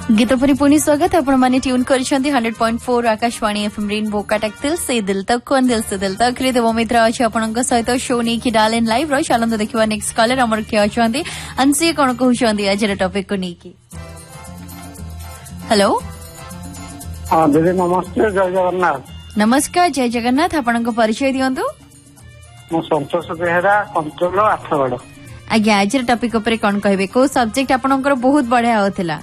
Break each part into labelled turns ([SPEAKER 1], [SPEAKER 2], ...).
[SPEAKER 1] गीतपुरी पुणी स्वागत आपण माने tune करिसेंती 100.4 Akashvani FM rainbow Cuttack दिल से दिल तक कोन दिल से दिल तक रे देव मित्र अछि आपनक सहित शो नै कि डाल इन लाइव रो चलन देखिबा नेक्स्ट कॉलर हमर के अछंती अनसी कोन कहउछंती आज रे टॉपिक को नै कि हेलो
[SPEAKER 2] हां दीदी नमस्ते जय जगन्नाथ।
[SPEAKER 1] नमस्कार जय जगन्नाथ आपनक परिचय दियंतु।
[SPEAKER 2] मो संतोष बेहरा कंट्रोल आठगड़।
[SPEAKER 1] आज्ञा आज रे टॉपिक ऊपर कोन कहबे को सब्जेक्ट आपनकर बहुत बढ़िया होथिला।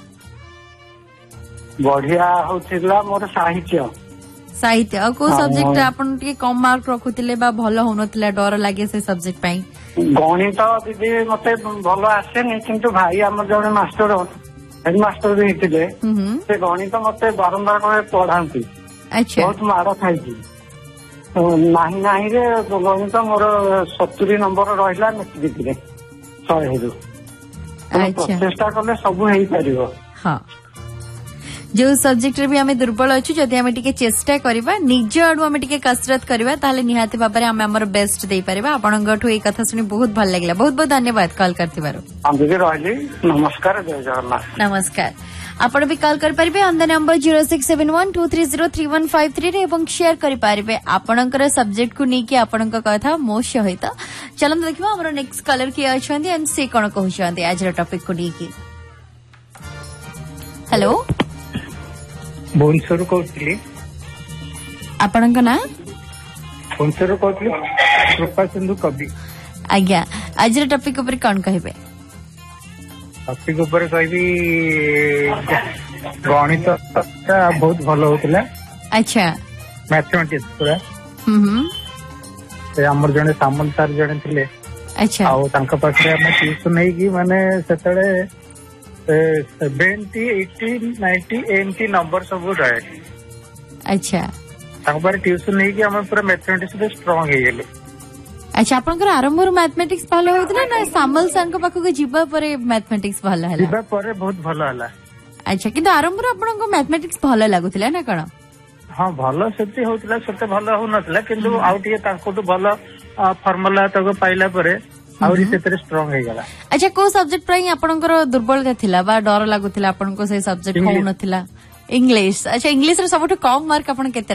[SPEAKER 2] बढ़िया होथिला मोर साहित्य
[SPEAKER 1] साहित्य को सब्जेक्ट आपन के कम मार्क रखुतिले बा भलो होनथिला डर लागे से सब्जेक्ट पई।
[SPEAKER 2] गणित दीदी मते भलो आसे नै किंतु भाई हमर जने मास्टर हेड मास्टर भी हिथिले से गणित मते बारंबार करे पढांती।
[SPEAKER 1] अच्छा
[SPEAKER 2] बहुत मार खाइची नाही नाही रे गणित मोर 70 नंबर रहिला मैट्रिक रे 100 हेरु।
[SPEAKER 1] अच्छा
[SPEAKER 2] चेष्टा करले सब हेई परिबो।
[SPEAKER 1] हां जो सब्जेक्ट रे भी हमें दुर्बल अछि जदि हमें टिके चेष्टा करबा निज आडू हमें टिके कसरत करबा ताले निहाती बाबरे हमें हमर बेस्ट दे परबा। आपनगठो ए कथा सुनी बहुत भल लागला। बहुत बहुत धन्यवाद कॉल करथिबारो।
[SPEAKER 2] हम भी रहली नमस्कार जय जगन्नाथ।
[SPEAKER 1] नमस्कार आपण भी कॉल कर परिबे ऑन द नंबर 0671230353 रे एवं शेयर करि परिबे आपनकर सब्जेक्ट को नै कि आपनक कथा मो सहित। चलन देखिबा हमर नेक्स्ट कॉलर के अछंती एंड से कोन कहउछंती आज रे टॉपिक को नै कि हेलो
[SPEAKER 2] भुवनेश्वर कहती
[SPEAKER 1] आपणक ना
[SPEAKER 2] भुवनेश्वर कहती कृपा सिंधु कवि।
[SPEAKER 1] आज्ञा आज टॉपिक ऊपर कौन कहबे?
[SPEAKER 2] टॉपिक ऊपर कहबी गणित बहुत भलो होतिला।
[SPEAKER 1] अच्छा
[SPEAKER 2] मैथमेटिक्स पूरा से हमर जने सामल सर जने थिले।
[SPEAKER 1] अच्छा
[SPEAKER 2] आ तांका पाखरे हम ट्यूशन नै कि माने सेतळे 70 80 90 80 नंबर सब रहे।
[SPEAKER 1] अच्छा
[SPEAKER 2] तांपर ट्यूशन नै कि हम पूरा मैथमेटिक्स में स्ट्रांग हे गेले।
[SPEAKER 1] अच्छा आपनकर आरंभ रो मैथमेटिक्स भलो होतला ना सामल सर को पाखो के जीवा परे मैथमेटिक्स भलो हला?
[SPEAKER 2] जीवा परे बहुत भलो हला।
[SPEAKER 1] अच्छा किंतु आरंभ रो आपनको मैथमेटिक्स भलो लागुतला ना कोन?
[SPEAKER 2] हां भलो सेति होतला सेते भलो हो नतला किंतु आउटिए तांको तो भलो फार्मूला तक पाइला परे आउरी सेते स्ट्रांग हे गेला।
[SPEAKER 1] अच्छा को सब्जेक्ट पई आपनकर दुर्बलता थिला बा डर लागुतला आपनको से सब्जेक्ट हो नथिला? इंग्लिश। अच्छा इंग्लिश रे सबटु कम मार्क आपन केते